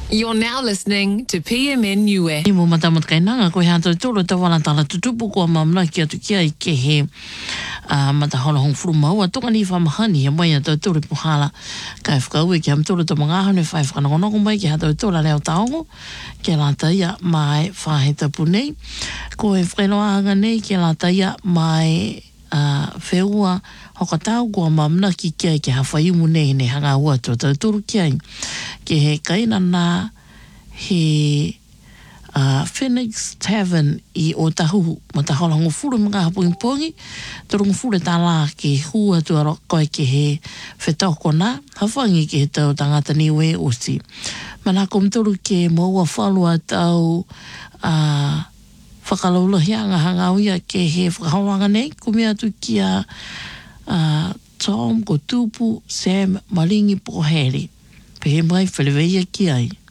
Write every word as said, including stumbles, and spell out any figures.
You're now listening to P M N U E. I mo matamat kai nanga ko ha to tolo to wala tala tutupu ko mamna ki atu ki ai ke he a mata hola hong furu mau to ngani fa mahani ya mai to to pu hala kai fka we ki am tolo to manga hone fa fa no no mai ki ha to to la leo taongo ke la ta ya mai fa he ta punei ko e freno anga nei ke la ta ya mai a feua hokatau ko mamna ki ki ki ha fa i mu nei ne hanga wa to to to ki ai ke he kaina na he uh, Phoenix Tavern i o tahu ma ta hola ngo furu mga hapungi pongi torong furu ta la ke hua tu aro koe ke he whetoko na hawangi ke he tau tangata niwe usi mana kom toru ke maua whalua tau uh, whakalaula hianga hanga uia ke he whakahawanga nei kumea tu kia uh, Tom ko tupu Sam Maringi Poheri pe mai wheleweia ki ai